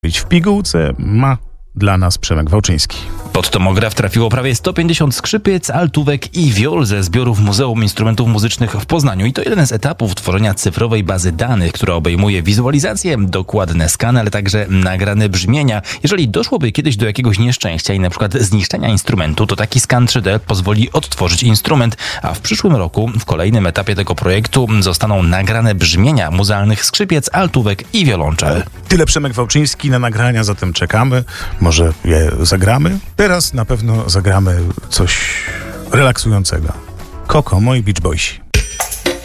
W pigułce ma dla nas Przemek Wałczyński. Pod tomograf trafiło prawie 150 skrzypiec, altówek i wiol ze zbiorów Muzeum Instrumentów Muzycznych w Poznaniu. I to jeden z etapów tworzenia cyfrowej bazy danych, która obejmuje wizualizację, dokładne skany, ale także nagrane brzmienia. Jeżeli doszłoby kiedyś do jakiegoś nieszczęścia i na przykład zniszczenia instrumentu, to taki skan 3D pozwoli odtworzyć instrument, a w przyszłym roku w kolejnym etapie tego projektu zostaną nagrane brzmienia muzealnych skrzypiec, altówek i wiolonczel. Tyle Przemek Wałczyński, na nagrania zatem czekamy. Może je zagramy? Teraz na pewno zagramy coś relaksującego. Kokomo i Beach Boysi.